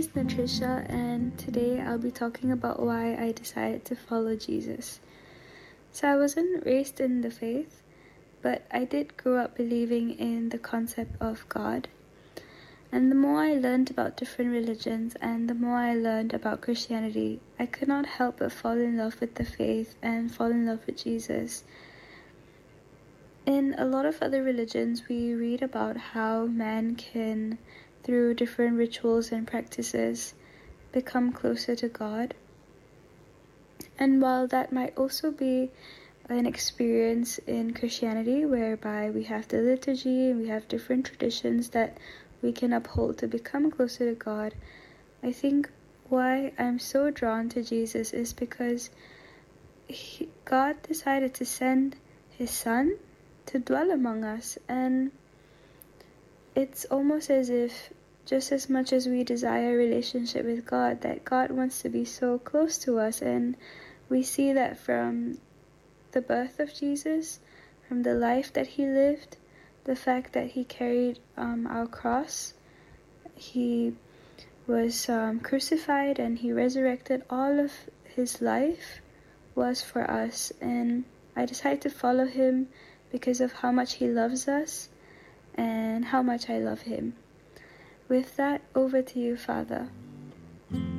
is Natricia, and today I'll be talking about why I decided to follow Jesus. So, I wasn't raised in the faith, but I did grow up believing in the concept of God. And the more I learned about different religions and the more I learned about Christianity, I could not help but fall in love with the faith and fall in love with Jesus. In a lot of other religions, we read about how man can, through different rituals and practices, become closer to God. And while that might also be an experience in Christianity, whereby we have the liturgy and we have different traditions that we can uphold to become closer to God, I think why I'm so drawn to Jesus is because God decided to send His Son to dwell among us, and it's almost as if just as much as we desire a relationship with God, that God wants to be so close to us. And we see that from the birth of Jesus, from the life that He lived, the fact that He carried our cross, He was crucified and He resurrected. All of His life was for us, and I decided to follow Him because of how much He loves us and how much I love Him. With that, over to you, Father.